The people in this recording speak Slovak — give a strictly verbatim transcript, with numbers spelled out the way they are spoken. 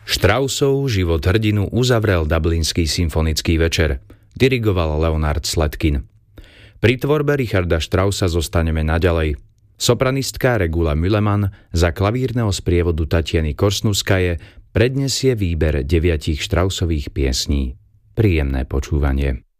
Straussov život hrdinu uzavrel Dublinský symfonický večer. Dirigoval Leonard Slatkin. Pri tvorbe Richarda Straussa zostaneme naďalej. Sopranistka Regula Müllemann za klavírneho sprievodu Tatiany Korsnouskaje predniesie výber deviatich Straussových piesní. Príjemné počúvanie.